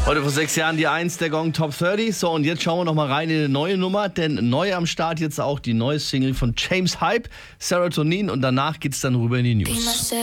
Heute vor 6 Jahren die 1 der Gong Top 30. So, und jetzt schauen wir noch mal rein in eine neue Nummer, denn neu am Start jetzt auch die neue Single von James Hype, Serotonin, und danach geht's dann rüber in die News.